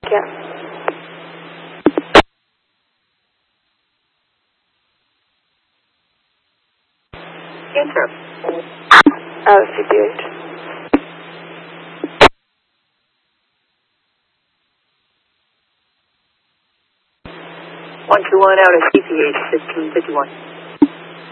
Yeah. Answer. CPH. 121 out of CPH, 1551.